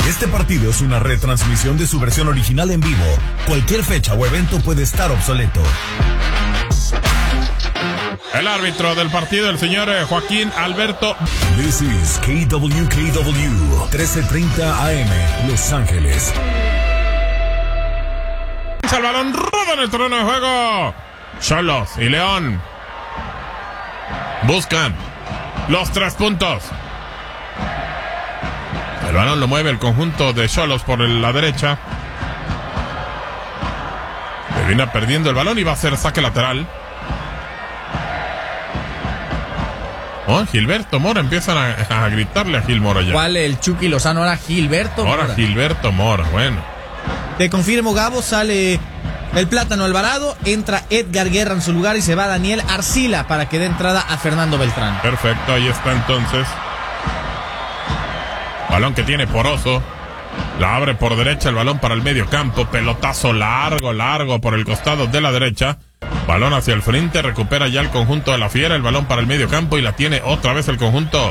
Este partido es una retransmisión de su versión original en vivo. Cualquier fecha o evento puede estar obsoleto. El árbitro del partido, el señor Joaquín Alberto. This is KWKW, 1330 AM, Los Ángeles. El balón roda en el terreno de juego. Xolos y León buscan los 3 puntos. El balón lo mueve el conjunto de Xolos por la derecha. Viene perdiendo el balón y va a ser saque lateral. Gilberto Mora, empiezan a gritarle a Gil Mora ya. ¿Cuál? El Chucky Lozano, ahora Gilberto Mora. Ahora Gilberto Mora, bueno. Te confirmo, Gabo, sale el Plátano Alvarado, entra Edgar Guerra en su lugar y se va Daniel Arcila para que dé entrada a Fernando Beltrán. Perfecto, ahí está entonces. Balón que tiene Poroso. La abre por derecha, el balón para el medio campo. Pelotazo largo por el costado de la derecha. Balón hacia el frente, recupera ya el conjunto de la Fiera. El balón para el medio campo y la tiene otra vez el conjunto